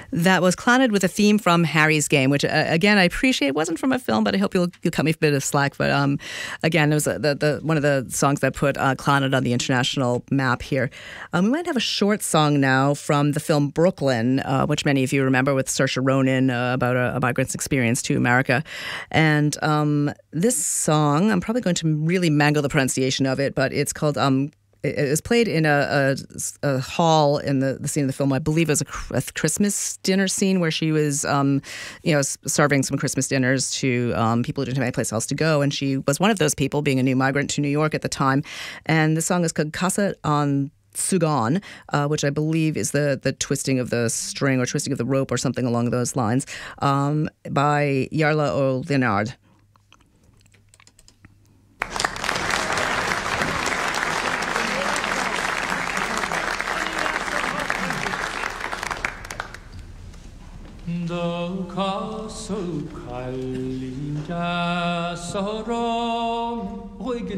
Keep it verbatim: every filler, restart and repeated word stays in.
That was Clonard with a theme from Harry's Game, which, uh, again, I appreciate. It wasn't from a film, but I hope you'll, you'll cut me a bit of slack. But um, again, it was uh, the, the one of the songs that put uh, Clonard on the international map here. Um, we might have a short song now from the film Brooklyn, uh, which many of you remember, with Saoirse Ronan, uh, about a, a migrant's experience to America. And um, this song, I'm probably going to really mangle the pronunciation of it, but it's called... Um, It was played in a, a, a hall in the, the scene of the film. I believe it was a, a Christmas dinner scene where she was, um, you know, serving some Christmas dinners to um, people who didn't have any place else to go. And she was one of those people, being a new migrant to New York at the time. And the song is called Casa on Sugon, uh, which I believe is the the twisting of the string or twisting of the rope or something along those lines, um, by Jarla O. Leonard. 너 가서 갈리자 서로